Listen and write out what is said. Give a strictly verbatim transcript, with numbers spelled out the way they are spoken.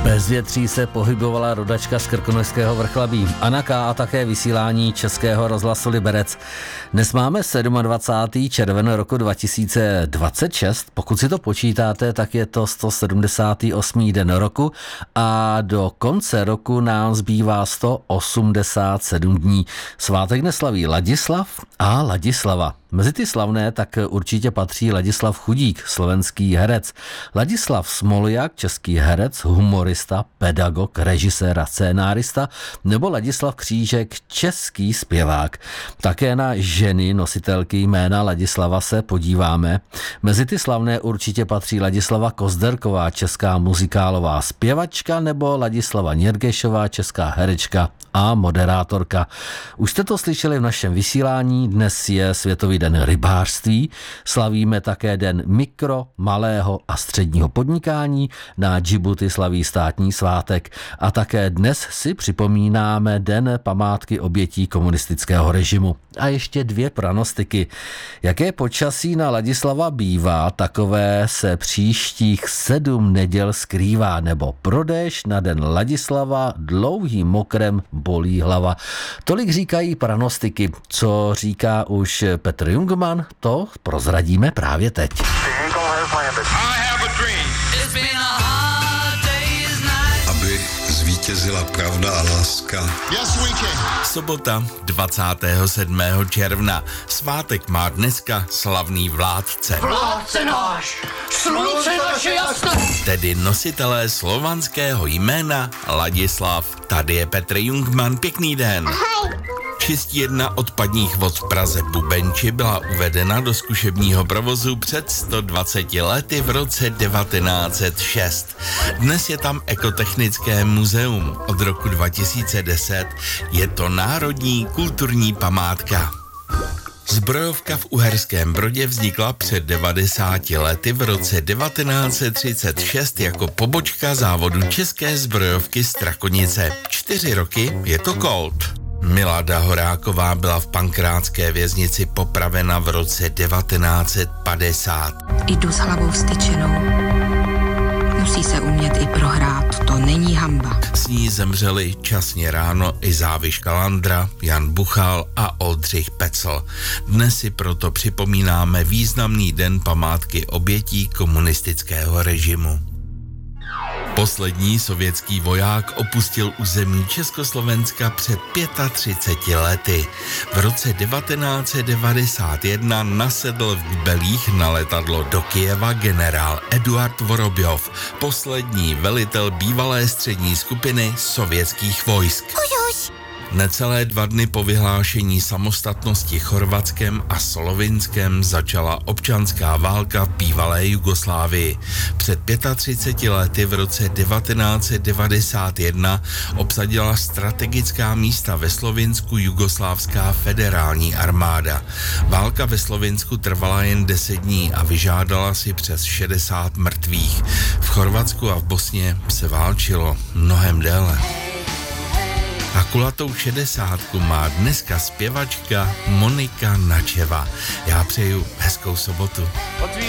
Bezvětří se pohybovala rodačka z Krkonošského Vrchlabí. Anna K. a také vysílání Českého rozhlasu Liberec. Dnes máme dvacátého sedmého června roku dva tisíce dvacet šest. Pokud si to počítáte, tak je to sto sedmdesátý osmý den roku a do konce roku nám zbývá sto osmdesát sedm dní. Svátek neslaví Ladislav a Ladislava. Mezi ty slavné tak určitě patří Ladislav Chudík, slovenský herec, Ladislav Smoljak, český herec, humorista, pedagog, režisér a scénárista, nebo Ladislav Křížek, český zpěvák. Také na ženy nositelky jména Ladislava se podíváme. Mezi ty slavné určitě patří Ladislava Kozderková, česká muzikálová zpěvačka, nebo Ladislava Něrgešová, česká herečka a moderátorka. Už jste to slyšeli v našem vysílání, dnes je Světový den rybářství, slavíme také den mikro, malého a středního podnikání, na Džibuti slaví státní svátek a také dnes si připomínáme den památky obětí komunistického režimu. A ještě dvě pranostiky. Jaké počasí na Ladislava bývá, takové se příštích sedm neděl skrývá, nebo prodéš na den Ladislava dlouhým mokrem bolí hlava. Tolik říkají pranostiky. Co říká už Petr Jungmann, to prozradíme právě teď. Aby zvítězila pravda a láska. Sobota dvacátého sedmého června. Svátek má dneska slavný vládce. Vládce náš, slunce naše jasné. Tedy nositelé slovanského jména Ladislav. Tady je Petr Jungmann, pěkný den. Ahoj. čisté jedna odpadních vod v Praze Bubenči byla uvedena do zkušebního provozu před sto dvaceti lety v roce devatenáct set šest. Dnes je tam ekotechnické muzeum. Od roku dva tisíce deset je to národní kulturní památka. Zbrojovka v Uherském Brodě vznikla před devadesáti lety v roce devatenáct set třicet šest jako pobočka závodu České zbrojovky Strakonice. Čtyři roky je to Colt. Milada Horáková byla v pankrátské věznici popravena v roce devatenáct set padesát. Jdu s hlavou vstyčenou. Musí se umět i prohrát, to není hanba. S ní zemřeli časně ráno i Záviš Kalandra, Jan Buchal a Oldřich Pecl. Dnes si proto připomínáme významný den památky obětí komunistického režimu. Poslední sovětský voják opustil území Československa před třiceti pěti lety. V roce devatenáct set devadesát jedna nasedl v Gbelích na letadlo do Kyjeva generál Eduard Vorobjov, poslední velitel bývalé střední skupiny sovětských vojsk. Necelé dva dny po vyhlášení samostatnosti Chorvatskem a Slovinskem začala občanská válka v bývalé Jugoslávii. Před třiceti pěti lety v roce devatenáct set devadesát jedna obsadila strategická místa ve Slovinsku jugoslávská federální armáda. Válka ve Slovinsku trvala jen deset dní a vyžádala si přes šedesát mrtvých. V Chorvatsku a v Bosně se válčilo mnohem déle. A kulatou šedesátku má dneska zpěvačka Monika Načeva. Já přeju hezkou sobotu.